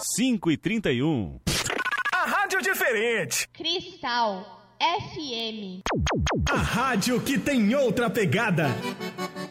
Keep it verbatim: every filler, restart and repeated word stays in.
cinco e trinta e um. A rádio diferente. Cristal F M. A rádio que tem outra pegada.